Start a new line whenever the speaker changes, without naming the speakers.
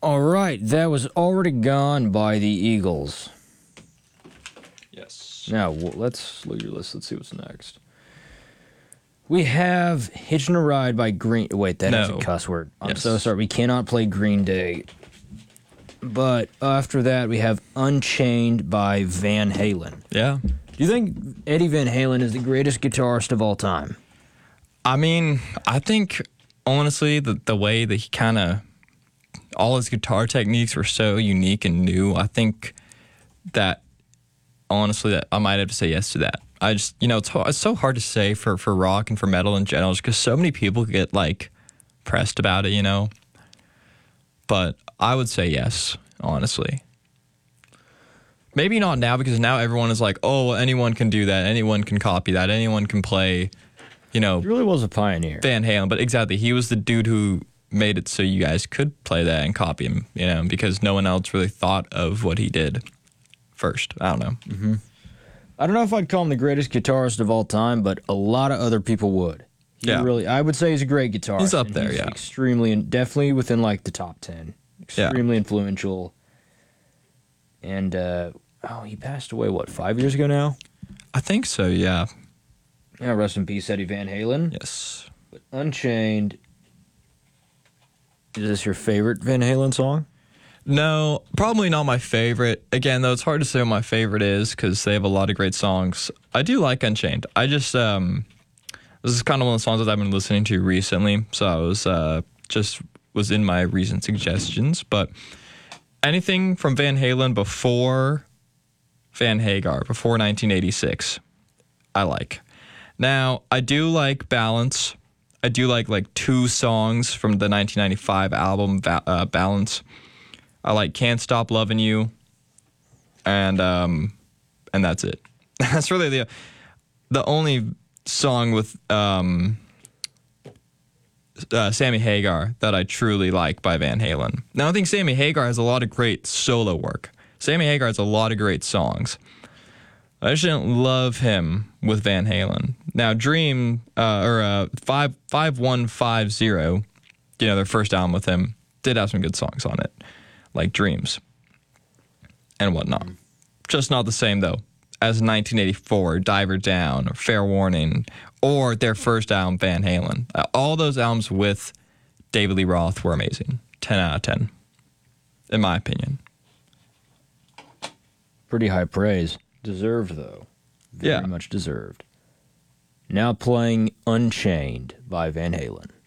All right, that was Already Gone by the Eagles.
Yes.
Now, let's look at your list. Let's see what's next. We have Hitchin' a Ride by Green... Wait, that is a cuss word. I'm so sorry. We cannot play Green Day. But after that, we have Unchained by Van Halen.
Yeah.
Do you think Eddie Van Halen is the greatest guitarist of all time?
I mean, I think, honestly, the way that he kind of... all his guitar techniques were so unique and new. I think that, honestly, that I might have to say yes to that. I just, it's so hard to say for rock and for metal in general, just because so many people get, pressed about it, But I would say yes, honestly. Maybe not now, because now everyone is like, oh, well, anyone can do that. Anyone can copy that. Anyone can play,
He really was a pioneer.
Van Halen. But exactly, he was the dude who made it so you guys could play that and copy him, because no one else really thought of what he did first. I don't know.
Mm-hmm. I don't know if I'd call him the greatest guitarist of all time, but a lot of other people would. I would say he's a great guitarist.
He's up there, yeah.
Extremely, definitely within the top 10. Extremely influential. And, he passed away, 5 years ago now?
I think so, yeah.
Yeah, rest in peace, Eddie Van Halen.
Yes.
But Unchained... Is this your favorite Van Halen song?
No, probably not my favorite. Again, though, it's hard to say what my favorite is because they have a lot of great songs. I do like Unchained. I just, this is kind of one of the songs that I've been listening to recently, so I was was in my recent suggestions. But anything from Van Halen before Van Hagar, before 1986, I like. Now, I do like Balance. I do like two songs from the 1995 album, Balance. I like Can't Stop Loving You, and that's it. That's really the only song with Sammy Hagar that I truly like by Van Halen. Now, I think Sammy Hagar has a lot of great solo work. Sammy Hagar has a lot of great songs. I just didn't love him with Van Halen. Now, Dream, 5150, their first album with him, did have some good songs on it, like Dreams and whatnot. Just not the same, though, as 1984, Diver Down, or Fair Warning, or their first album, Van Halen. All those albums with David Lee Roth were amazing. 10 out of 10, in my opinion.
Pretty high praise. Deserved, though. Very much deserved. Now playing Unchained by Van Halen.